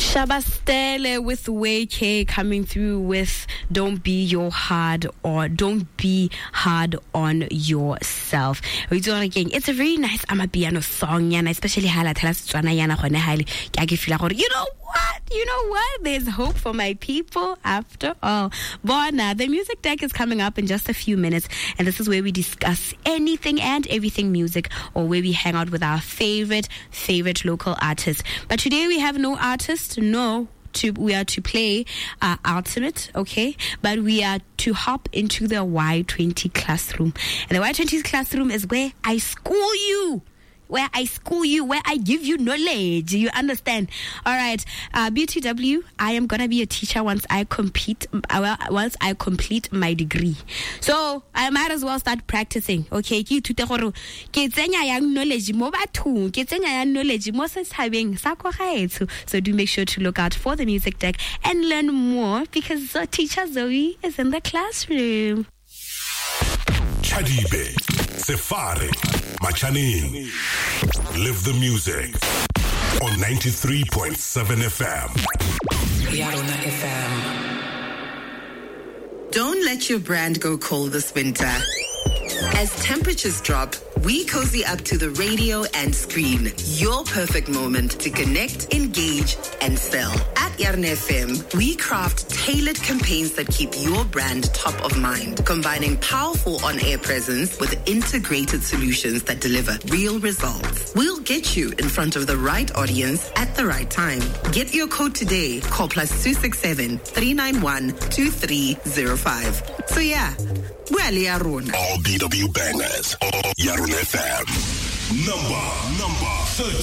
Shabastele with WayK coming through with Don't Be Hard on Yourself. We do it again. It's a very nice Amapiano song, and especially you know what? There's hope for my people after all. Bona, the music deck is coming up in just a few minutes, and this is where we discuss anything and everything music, or where we hang out with our favorite local artists. But today we have no artist, we are to play Ultimate, okay? But we are to hop into the Y20 classroom. And the Y20 classroom is where I school you. Where I give you knowledge. You understand? All right. BTW, I am going to be a teacher once I complete my degree. So I might as well start practicing. Okay. So do make sure to look out for the music deck and learn more, because teacher Zoe is in the classroom. Chadibe, Sefare, Machanin. Live the music on 93.7 FM. Yarona FM. Don't let your brand go cold this winter. As temperatures drop, we cozy up to the radio and screen. Your perfect moment to connect, engage, and sell. At Yarona FM, we craft tailored campaigns that keep your brand top of mind, combining powerful on-air presence with integrated solutions that deliver real results. We'll get you in front of the right audience at the right time. Get your code today. Call +267 391 2305. So yeah, well, Yarona. All BW bangers, Yarona FM. Number 13.